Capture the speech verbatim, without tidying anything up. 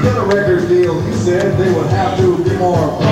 get a record deal, he said they would have to be more